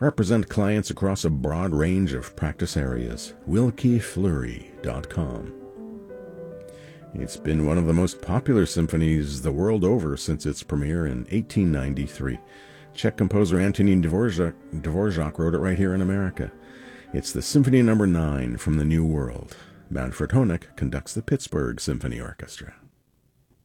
Represent clients across a broad range of practice areas. WilkeFleury.com. It's been one of the most popular symphonies the world over since its premiere in 1893. Czech composer Antonín Dvorak wrote it right here in America. It's the Symphony No. 9 from the New World. Manfred Honeck conducts the Pittsburgh Symphony Orchestra.